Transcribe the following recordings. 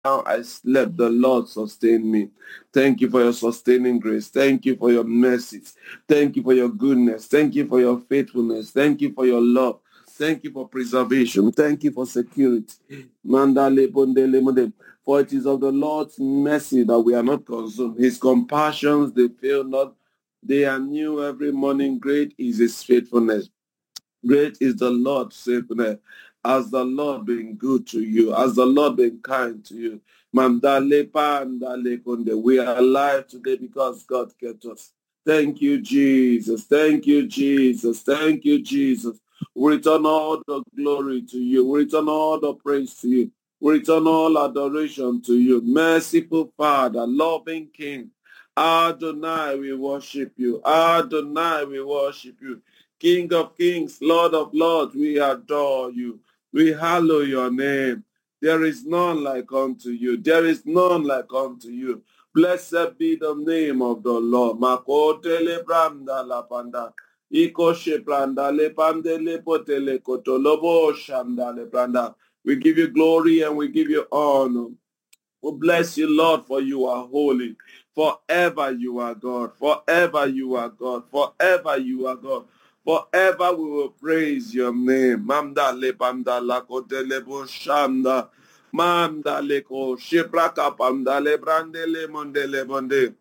Now I slept, the Lord sustained me. Thank you for your sustaining grace. Thank you for your mercies. Thank you for your goodness. Thank you for your faithfulness. Thank you for your love. Thank you for preservation. Thank you for security. Mandale bondele monde. For it is of the Lord's mercy that we are not consumed. His compassions, they fail not. They are new every morning. Great is his faithfulness. Great is the Lord's faithfulness. Has the Lord been good to you? Has the Lord been kind to you? Mandale pandale konde. We are alive today because God kept us. Thank you, Jesus. Thank you, Jesus. Thank you, Jesus. We return all the glory to you. We return all the praise to you. We return all adoration to you. Merciful Father, loving King. Adonai, we worship you. Adonai, we worship you. King of kings, Lord of lords, we adore you. We hallow your name. There is none like unto you. There is none like unto you. Blessed be the name of the Lord. Makotele branda la panda. Ikoshe branda le pande le potele kotolobo shanda le branda. We give you glory and we give you honor. We bless you, Lord, for you are holy. Forever you are God. Forever you are God. Forever you are God. Forever we will praise your name. Mamda le pamda la kote le shanda. Mamda le ko shipraka pamda le brande le monde le monde.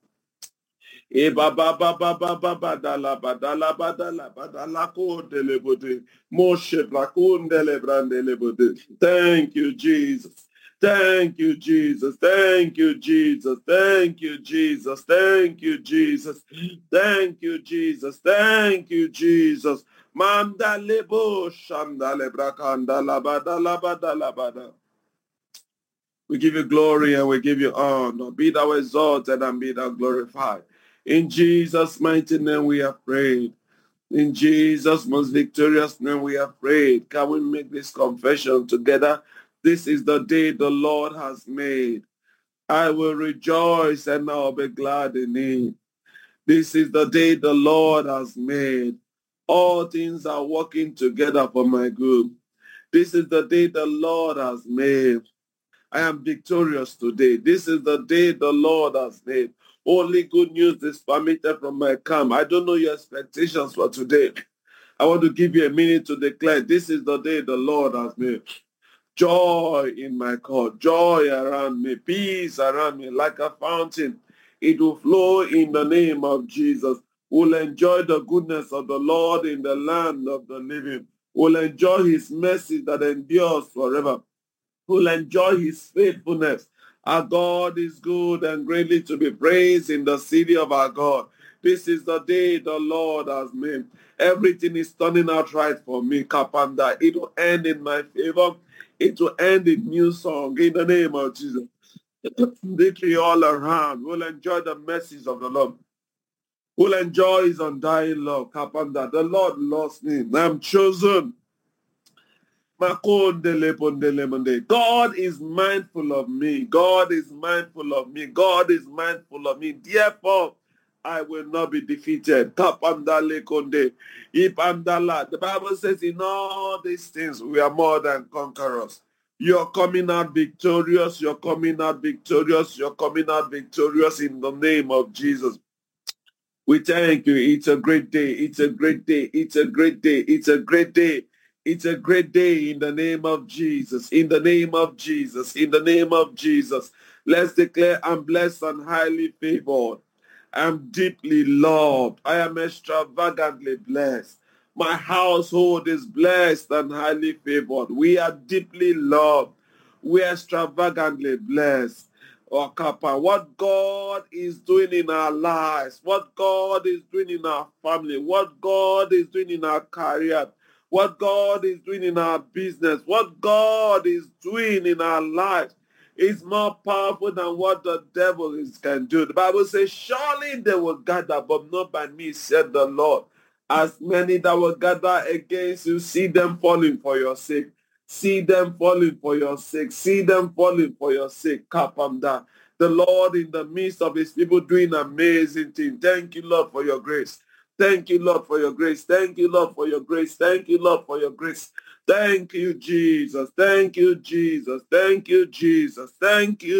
E ba ba ba ba ba ba ba da la ba da la ba da la ba da la kote le bude. Moshe plakunde le brande le bude. Thank you, Jesus. Thank you, Jesus. Thank you, Jesus. Thank you, Jesus. Thank you, Jesus. Thank you, Jesus. Thank you, Jesus. Manda lebo shanda lebrakanda labada labada labada. We give you glory and we give you honor. Be thou exalted and be thou glorified. In Jesus' mighty name we have prayed. In Jesus' most victorious name we have prayed. Can we make this confession together? This is the day the Lord has made. I will rejoice and I'll be glad in it. This is the day the Lord has made. All things are working together for my good. This is the day the Lord has made. I am victorious today. This is the day the Lord has made. Only good news is permitted from my camp. I don't know your expectations for today. I want to give you a minute to declare, this is the day the Lord has made. Joy in my court, joy around me, peace around me like a fountain. It will flow in the name of Jesus. We'll enjoy the goodness of the Lord in the land of the living. We'll enjoy his mercy that endures forever. We'll enjoy his faithfulness. Our God is good and greatly to be praised in the city of our God. This is the day the Lord has made. Everything is turning out right for me, Kapanda. It will end in my favor. It will end in new song in the name of Jesus. Victory all around. We'll enjoy the mercies of the Lord. We'll enjoy his undying love, Kapanda. The Lord loves me. I'm chosen. God is mindful of me. God is mindful of me. God is mindful of me. Therefore, I will not be defeated. The Bible says in all these things we are more than conquerors. You're coming out victorious. You're coming out victorious. You're coming out victorious in the name of Jesus. We thank you. It's a great day. It's a great day. It's a great day. It's a great day. It's a great day in the name of Jesus. In the name of Jesus. In the name of Jesus. Let's declare I'm blessed and highly favored. I'm deeply loved. I am extravagantly blessed. My household is blessed and highly favored. We are deeply loved. We are extravagantly blessed. Oh, Kappa, what God is doing in our lives, what God is doing in our family, what God is doing in our career, what God is doing in our business, what God is doing in our lives is more powerful than what the devil can do. The Bible says, surely they will gather, but not by me, said the Lord. As many that will gather against you, see them falling for your sake. See them falling for your sake. See them falling for your sake. Kapamda. The Lord in the midst of his people doing amazing things. Thank you, Lord, for your grace. Thank you, Lord, for your grace. Thank you, Lord, for your grace. Thank you, Lord, for your grace. Thank you, Jesus. Thank you, Jesus. Thank you, Jesus. Thank you.